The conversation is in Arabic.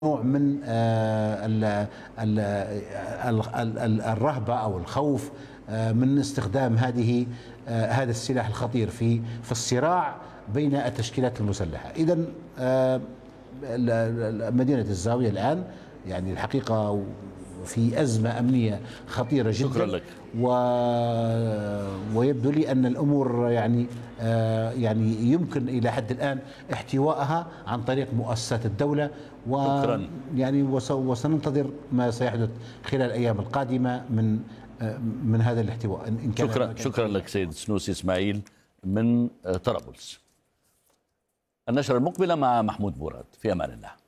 نوع من الرهبة أو الخوف من استخدام هذا السلاح الخطير في الصراع بين التشكيلات المسلحة. إذا مدينة الزاوية الآن يعني الحقيقة في أزمة أمنية خطيرة شكرا جدا. لك. ويبدو لي أن الأمور يعني يمكن إلى حد الآن احتوائها عن طريق مؤسسات الدولة، شكرا. ويعني وسننتظر ما سيحدث خلال الأيام القادمة من هذا الاحتواء إن كان. شكرا لك سيد سنوسي إسماعيل من طرابلس. النشرة المقبلة مع محمود مراد. في أمان الله.